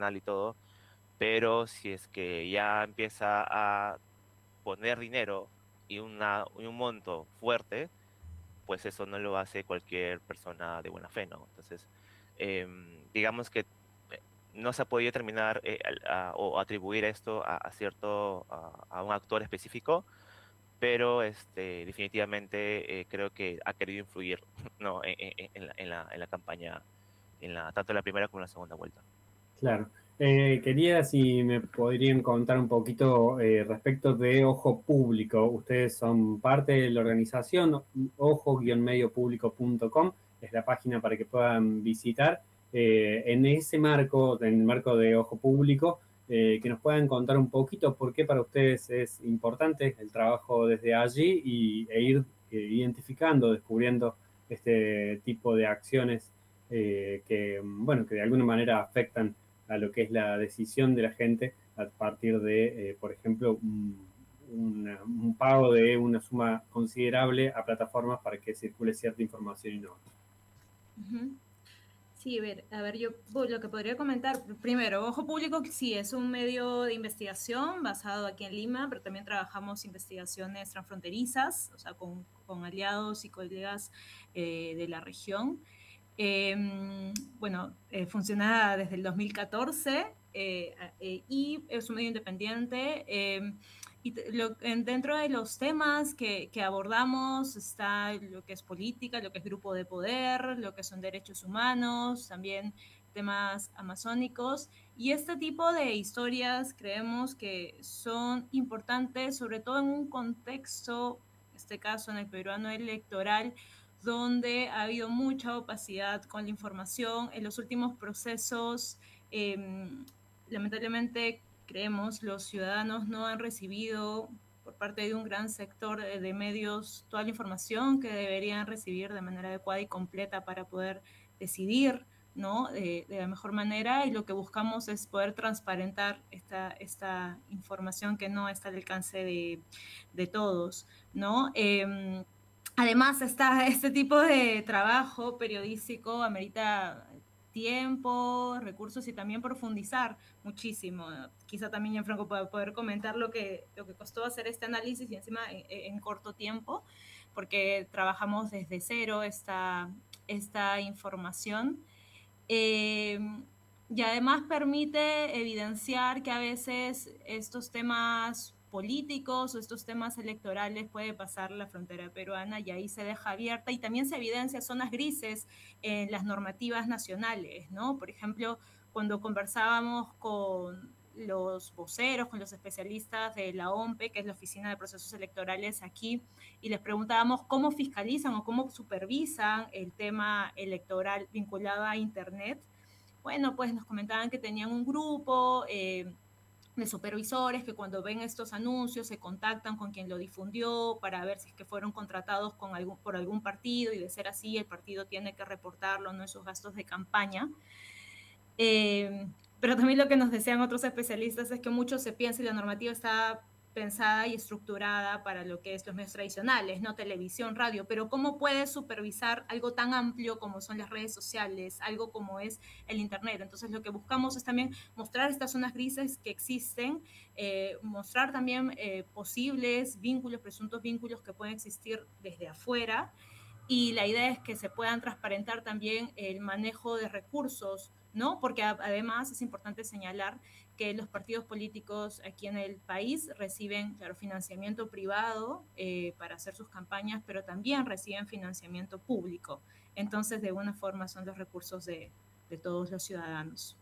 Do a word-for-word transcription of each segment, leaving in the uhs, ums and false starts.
y todo, pero si es que ya empieza a poner dinero y, una, y un monto fuerte, pues eso no lo hace cualquier persona de buena fe, ¿no? Entonces, em, digamos que eh, no se ha podido determinar eh, al- a- o atribuir esto a, a cierto, a, a un actor específico, pero este, definitivamente eh, creo que ha querido influir, ¿no? en, en- en la, en la, en la campaña, en la, tanto en la primera como en la segunda vuelta. Claro. Eh, quería si me podrían contar un poquito eh, respecto de Ojo Público. Ustedes son parte de la organización ojo-medio público punto com, es la página para que puedan visitar. Eh, en ese marco, en el marco de Ojo Público, eh, que nos puedan contar un poquito por qué para ustedes es importante el trabajo desde allí y, e ir eh, identificando, descubriendo este tipo de acciones eh, que, bueno, que de alguna manera afectan a lo que es la decisión de la gente a partir de, eh, por ejemplo, un, una, un, pago de una suma considerable a plataformas para que circule cierta información y no otra. Ujú. Sí, a ver, a ver, yo lo que podría comentar, primero, Ojo Público sí es un medio de investigación basado aquí en Lima, pero también trabajamos investigaciones transfronterizas, o sea, con, con aliados y colegas eh, de la región. Eh, bueno, eh, funciona desde el dos mil catorce eh, eh, y es un medio independiente. Eh, y lo, en, dentro de los temas que, que, abordamos está lo que es política, lo que es grupo de poder, lo que son derechos humanos, también temas amazónicos. Y este tipo de historias creemos que son importantes, sobre todo en un contexto, en este caso en el peruano electoral, donde ha habido mucha opacidad con la información. En los últimos procesos, eh, lamentablemente, creemos, los ciudadanos no han recibido por parte de un gran sector de medios toda la información que deberían recibir de manera adecuada y completa para poder decidir, ¿no? De, de la mejor manera, y lo que buscamos es poder transparentar esta, esta información que no está al alcance de, de todos, ¿no? Eh, Además, está, este tipo de trabajo periodístico amerita tiempo, recursos y también profundizar muchísimo. Quizá también Gianfranco pueda poder comentar lo que, lo que costó hacer este análisis y encima en, en corto tiempo, porque trabajamos desde cero esta, esta información. Eh, y además permite evidenciar que a veces estos temas políticos o estos temas electorales puede pasar la frontera peruana y ahí se deja abierta y también se evidencia zonas grises en las normativas nacionales, ¿no? Por ejemplo, cuando conversábamos con los voceros, con los especialistas de la O M P E, que es la Oficina de Procesos Electorales aquí, y les preguntábamos cómo fiscalizan o cómo supervisan el tema electoral vinculado a Internet. Bueno, pues nos comentaban que tenían un grupo eh, de supervisores que cuando ven estos anuncios se contactan con quien lo difundió para ver si es que fueron contratados con algún, por algún partido y de ser así el partido tiene que reportarlo, ¿no?, en sus gastos de campaña. Eh, pero también lo que nos decían otros especialistas es que mucho se piensa y la normativa está pensada y estructurada para lo que es los medios tradicionales, no televisión, radio, pero ¿cómo puedes supervisar algo tan amplio como son las redes sociales, algo como es el Internet? Entonces lo que buscamos es también mostrar estas zonas grises que existen, eh, mostrar también eh, posibles vínculos, presuntos vínculos que pueden existir desde afuera, y la idea es que se puedan transparentar también el manejo de recursos, ¿no? Porque además es importante señalar que los partidos políticos aquí en el país reciben, claro, financiamiento privado eh, para hacer sus campañas, pero también reciben financiamiento público. Entonces, de alguna forma, son los recursos de, de todos los ciudadanos.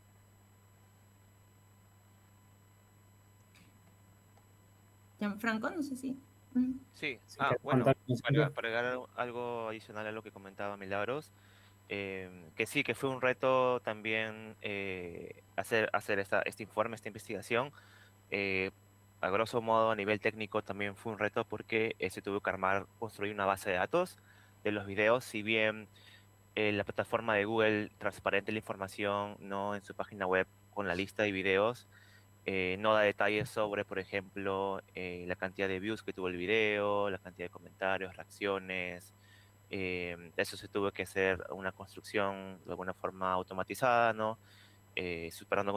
Franco, no sé si... Sí, Si ah, querés bueno, contarnos para, algo. para agregar algo algo adicional a lo que comentaba Milagros, em, que sí, que fue un reto también eh, hacer, hacer esta, este informe, esta investigación. eh, a grosso modo, a nivel técnico, también fue un reto porque eh, se tuvo que armar, construir una base de datos de los videos. Si bien eh, la plataforma de Google transparente la información, no en su página web con la lista de videos, eh, no da detalles sobre, por ejemplo, eh, la cantidad de views que tuvo el video, la cantidad de comentarios, reacciones. Eh, eso se tuvo que hacer una construcción de alguna forma automatizada, ¿no? Eh, superando